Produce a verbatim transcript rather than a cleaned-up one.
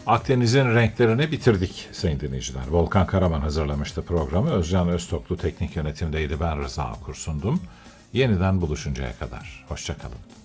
Akdeniz'in renklerini bitirdik sayın dinleyiciler. Volkan Karaman hazırlamıştı programı. Özcan Öztoklu teknik yönetimdeydi. Ben Rıza Okur sundum. Yeniden buluşuncaya kadar. Hoşça kalın.